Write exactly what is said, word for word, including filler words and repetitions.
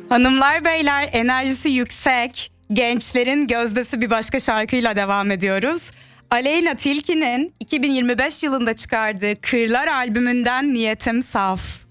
Hanımlar beyler, enerjisi yüksek, gençlerin gözdesi bir başka şarkıyla devam ediyoruz. Aleyna Tilki'nin iki bin yirmi beş yılında çıkardığı Kırlar albümünden Niyetim Saf.